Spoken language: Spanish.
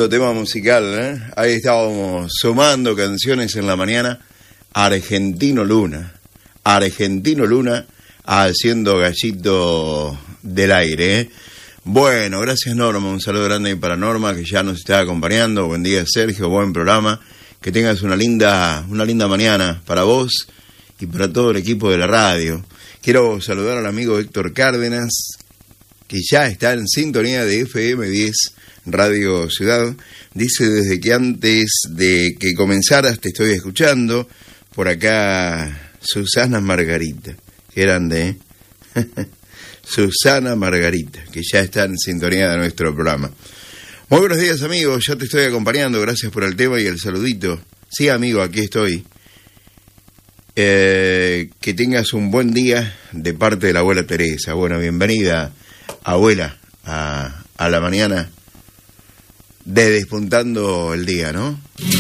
Lindo tema musical, ¿eh? Ahí estábamos sumando canciones en la mañana. Argentino Luna haciendo Gallito del Aire, ¿eh? Bueno, gracias Norma, un saludo grande para Norma que ya nos está acompañando. Buen día Sergio, buen programa. Que tengas una linda mañana para vos y para todo el equipo de la radio. Quiero saludar al amigo Héctor Cárdenas, que ya está en sintonía de FM 10 Radio Ciudad. Dice: desde que antes de que comenzaras te estoy escuchando. Por acá Susana Margarita, qué grande, ¿eh? Susana Margarita, que ya está en sintonía de nuestro programa. Muy buenos días amigos, ya te estoy acompañando, gracias por el tema y el saludito. Sí amigo, aquí estoy. Que tengas un buen día de parte de la abuela Teresa. Bueno, bienvenida abuela a la mañana de Despuntando el Día, ¿no?